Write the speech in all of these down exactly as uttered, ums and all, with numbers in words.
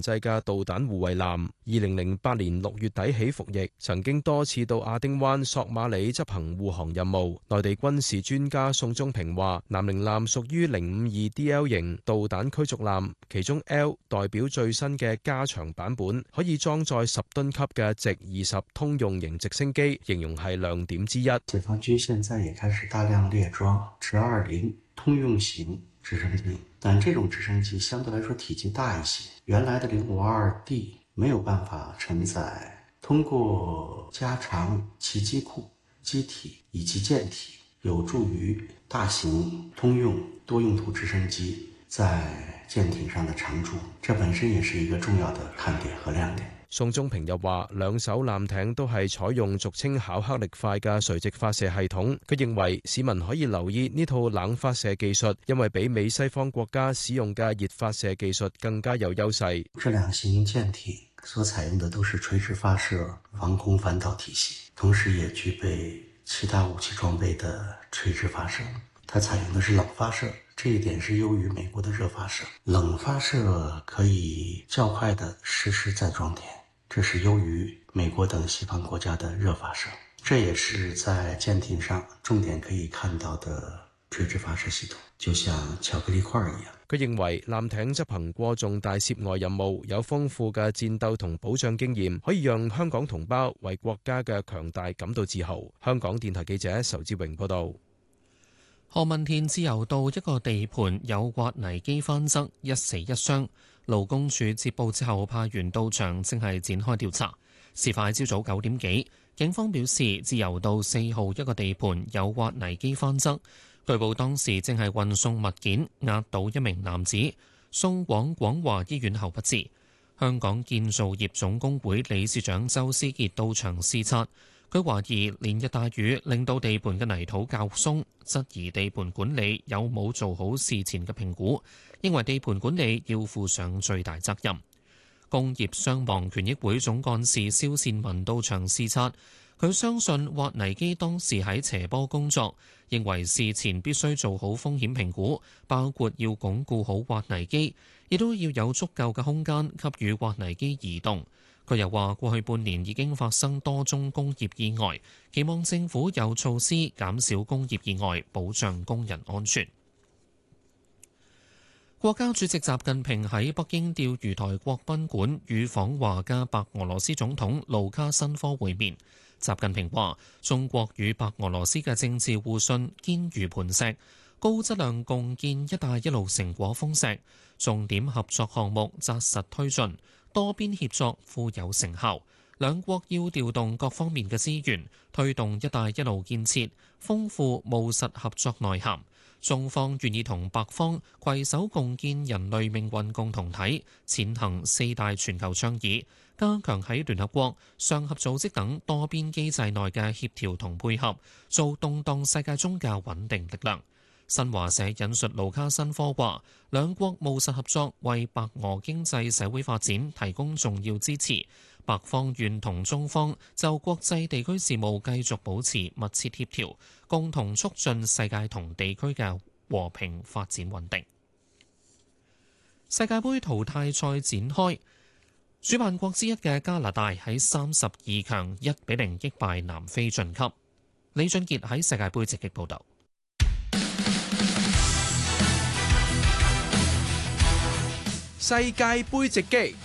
製嘅導彈護衛艦。二零零八年六月底起服役，曾經多次到亞丁灣、索馬里執行護航任務。內地軍事專家宋忠平話，南寧艦屬於零五二 D L 型導彈驅逐艦，其中 L 代表最新嘅加長版本，可以裝載十噸級嘅直二十通用型直升機，形容係亮點之一。 解放軍現在也開始大量列裝直二零通用型直升機，但這種直升機相對來說體積大一些，原來的零五二 D 沒有辦法承載。通過加長其機庫、機體以及艦體，有助於大型通用多用途直升機在艦艇上的常駐，這本身也是一個重要的看點和亮點。 宋忠平又話，兩艘艦艇都係採用俗稱巧克力塊嘅垂直發射系統。佢認為市民可以留意呢套冷發射技術，因為比美西方國家使用嘅熱發射技術更加有優勢。 這兩型艦艇所採用的都是垂直發射防空反導體系，同時也具備其他武器裝備的垂直發射。它採用的是冷發射，這一點是優於美國的熱發射。冷發射可以較快地實施再裝填，這是優於美國等西方國家的熱發射。這也是在艦艇上重點可以看到的垂直發射系統，就像巧克力塊一樣。 佢認為艦艇執行過重大涉外任務，有豐富嘅戰鬥同保障經驗，可以讓香港同胞為國家嘅強大感到自豪。香港電台記者仇志榮報道。 何文田自由道一個地盤有挖泥機翻側，一死一傷。勞工處接報之後派員到場，正係展開調查。事發朝早九點幾，警方表示自由道四號一個地盤有挖泥機翻側，據報當時正係運送物件，壓倒一名男子，送往廣華醫院後不治。香港建造業總工會理事長周思傑到場視察。佢懷疑連日大雨令到地盤嘅泥土較鬆，質疑地盤管理有冇做好事前嘅評估，認為地盤管理要負上最大責任。工業傷亡權益會總幹事蕭善文到場視察，佢相信挖泥機當時喺斜坡工作，認為事前必須做好風險評估，包括要鞏固好挖泥機，亦都要有足夠嘅空間給予挖泥機移動。佢又話：過去半年已經發生多宗工業意外，期望政府有措施減少工業意外，保障工人安全。國家主席習近平喺北京釣魚台國賓館與訪華嘅白俄羅斯總統盧卡申科會面。習近平話：中國與白俄羅斯嘅政治互信堅如磐石，高質量共建「一帶一路」成果豐碩，重點合作項目紮實推進。多邊協作富有成效，兩國要調動各方面嘅資源，推動「一帶一路」建設，豐富務實合作內涵。中方願意同白方攜手共建人類命運共同體，踐行四大全球倡議，加強喺聯合國、上合組織等多邊機制內嘅協調同配合，做動盪世界中嘅穩定力量。新華社引述盧卡申科話，兩國務實合作為白俄經濟社會發展提供重要支持，白方願同中方就國際地區事務繼續保持密切協調，共同促進世界同地區嘅和平發展穩定。世界盃淘汰賽展開，主辦國之一嘅加拿大喺三十二強一比零擊敗南非晉級。李俊傑喺世界盃直擊報導。 世界盃直擊，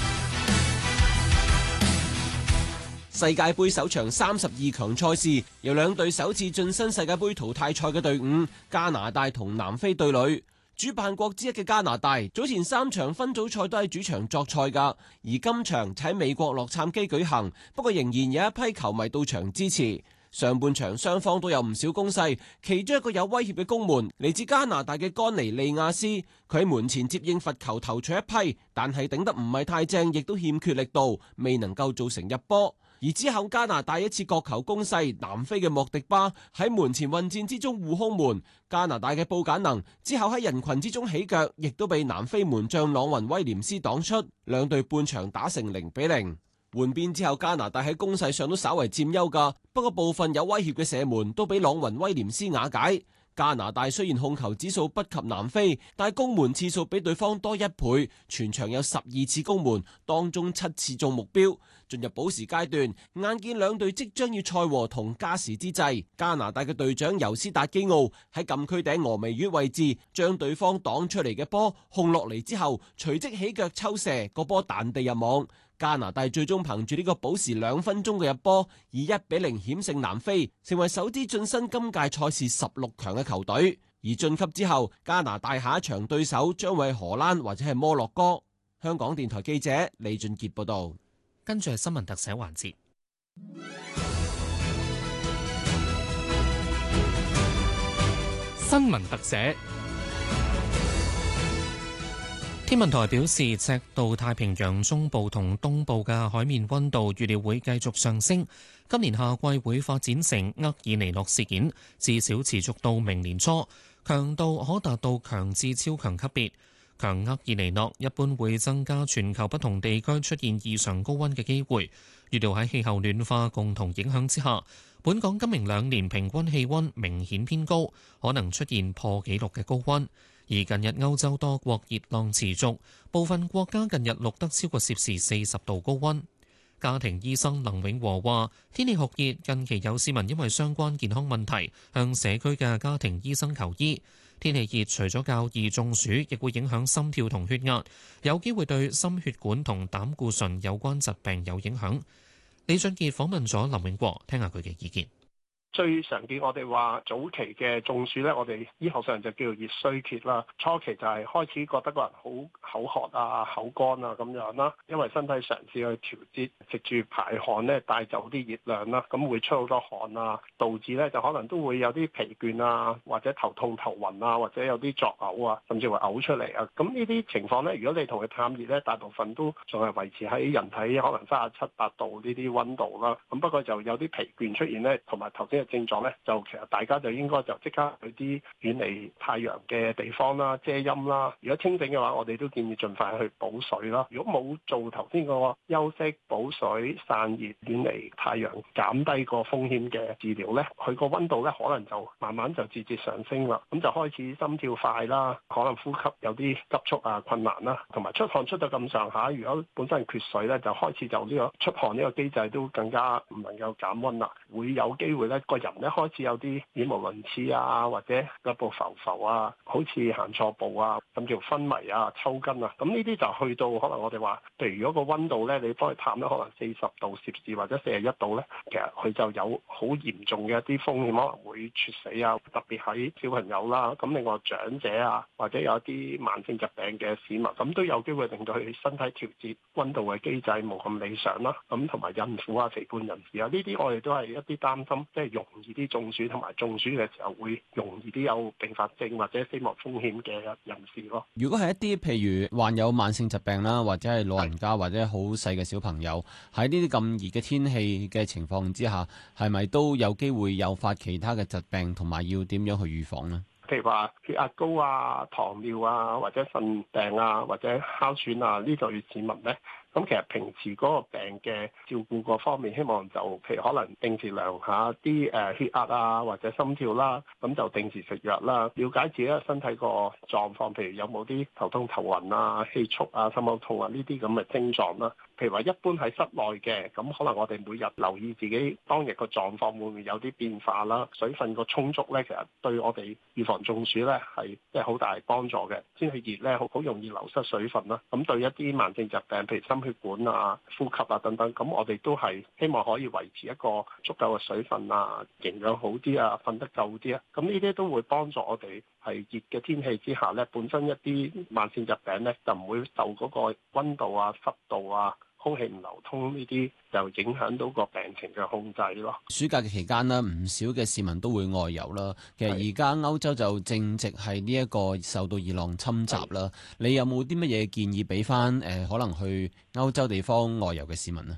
世界盃首場三十二強賽事，由兩隊首次晉身世界盃淘汰賽嘅隊伍加拿大同南非對壘。主辦國之一嘅加拿大早前三場分組賽都係主場作賽㗎，而今場喺美國洛杉磯舉行，不過仍然有一批球迷到場支持。上半場雙方都有唔少攻勢，其中一個有威脅嘅攻門嚟自加拿大嘅甘尼利亞斯，佢喺門前接應罰球投出一批，但係頂得唔係太正，亦都欠缺力度，未能夠造成入波。而之後加拿大一次角球攻勢，南非嘅莫迪巴喺門前混戰之中護空門，加拿大嘅布簡能之後喺人群之中起腳，亦都被南非門將朗雲威廉斯擋出，兩隊半場打成零比零。換邊之後，加拿大喺攻勢上都稍為佔優噶，不過部分有威脅嘅射門都俾朗雲威廉斯瓦解。 加拿大雖然控球指數不及南非，但係攻門次數比對方多一倍，全場有十二次攻門，當中七次中目標。進入補時階段，眼見兩隊即將要賽和同加時之際，加拿大嘅隊長尤斯達基奧喺禁區頂峨眉月位置，將對方擋出嚟嘅波控落嚟之後，隨即起腳抽射，個波彈地入網。加拿大最終憑住呢個補時兩分鐘嘅入波，以一比零險勝南非，成為首支晉身今屆賽事十六強嘅球隊。而晉級之後，加拿大下一場對手將會係荷蘭或者係摩洛哥。香港電台記者李俊傑報道。 跟住係新聞特寫環節。 新聞特寫。 天文台表示，赤道太平洋中部同東部嘅海面溫度預料會繼續上升，今年夏季會發展成厄爾尼諾事件，至少持續到明年初，強度可達到強至超強級別。強厄爾尼諾一般會增加全球不同地區出現異常高溫嘅機會。預料喺氣候暖化共同影響之下，本港今明兩年平均氣溫明顯偏高，可能出現破紀錄嘅高溫。而近日歐洲多國熱浪持續，部分國家近日錄得超過攝氏四十度高溫。家庭醫生林永和話：天氣酷熱，近期有市民因為相關健康問題向社區嘅家庭醫生求醫。天氣熱除咗較易中暑，亦會影響心跳同血壓，有機會對心血管同膽固醇有關疾病有影響。李俊傑訪問咗林永和，聽下佢嘅意見。 最常見我哋話早期嘅中暑咧，我哋醫學上就叫做熱衰竭啦。初期就係開始覺得個人好口渴啊、口乾啊咁樣啦，因為身體嘗試去調節，藉住排汗咧帶走啲熱量啦，咁會出好多汗啊，導致咧就可能都會有啲疲倦啊，或者頭痛頭暈啊，或者有啲作嘔啊，甚至會嘔出嚟啊。咁呢啲情況咧，如果你同佢探熱咧，大部分都仲係維持喺人體可能三十七八度呢啲溫度啦。咁不過就有啲疲倦出現咧，同埋頭先嘅症狀咧，就其實大家就應該就即刻去啲遠離太陽嘅地方啦、遮陰啦。如果清醒嘅話，我哋都建議盡快去補水啦。如果冇做頭先嗰個休息、補水、散熱、遠離太陽、減低個風險嘅治療咧，佢個溫度咧可能就慢慢就節節上升啦。咁就開始心跳快啦，可能呼吸有啲急促啊、困難啦，同埋出汗出到咁上下。如果本身缺水咧，就開始就呢個出汗呢個機制都更加唔能夠減溫啦，會有機會咧個人咧開始有啲語無倫次啊，或者腳步浮浮啊，好似行錯步啊，甚至乎昏迷啊、抽筋啊，咁呢啲就去到可能我哋話，譬如如果個溫度咧，你幫佢探咧，可能四十度攝氏或者四十一度咧，其實佢就有好嚴重嘅一啲風險，可能會猝死啊，特別喺小朋友啦，咁另外長者啊，或者有一啲慢性疾病嘅市民，咁都有機會令到佢身體調節溫度嘅機制冇咁理想啦。咁同埋孕婦啊、肥胖人士啊，呢啲我哋都係一啲擔心，即係容易啲中暑同埋中暑嘅時候會容易啲有併發症或者死亡風險嘅人士咯。 如果係一啲譬如患有慢性疾病啦，或者係老人家或者好細嘅小朋友，喺呢啲咁熱嘅天氣嘅情況之下，係咪都有機會誘發其他嘅疾病，同埋要點樣去預防呢？ 譬如話血壓高啊、糖尿啊，或者腎病啊，或者哮喘啊，呢類市民呢。咁其實平時嗰個病嘅照顧嗰方面，希望就譬如可能定時量下啲誒血壓啊，或者心跳啦，咁就定時食藥啦，了解自己嘅身體個狀況，譬如有冇啲頭痛頭暈啊、氣促啊、心口痛啊呢啲咁嘅症狀啦。譬如話一般喺室內嘅，咁可能我哋每日留意自己當日個狀況會唔會有啲變化啦。水分個充足咧，其實對我哋預防中暑咧係即係好大幫助嘅。天氣熱咧，好好容易流失水分啦。咁對一啲慢性疾病，譬如心血管啊、呼吸啊等等，咁我哋都係希望可以維持一個足夠嘅水分啊、營養好啲啊、瞓得夠啲啊，咁呢啲都會幫助我哋係熱嘅天氣之下咧，本身一啲慢性疾病咧就唔會受嗰個溫度啊、濕度啊、空氣唔流通呢啲就影響到個病情嘅控制咯。 暑假嘅期間呢，唔少嘅市民都會外遊啦。其實而家歐洲就正值係呢一個受到熱浪侵襲啦。你有冇啲乜嘢建議俾翻誒可能去歐洲地方外遊嘅市民呢？ 都好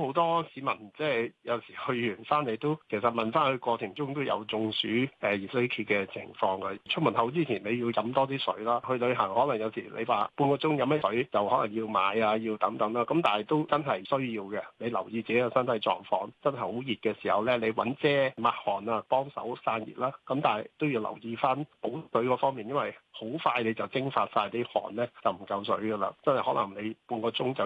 好多市民即係有時去完翻嚟都其實問翻佢過程中都有中暑誒熱衰竭嘅情況嘅。出門口之前你要飲多啲水啦。去旅行可能有時你話半個鐘飲咩水就可能要買啊，要等等啦。咁但係都真係需要嘅。你留意自己嘅身體狀況，真係好熱嘅時候咧，你揾遮抹汗啊，幫手散熱啦。咁但係都要留意翻補水嗰方面，因為好快你就蒸發晒啲汗咧，就唔夠水噶啦。真係可能你半個鐘就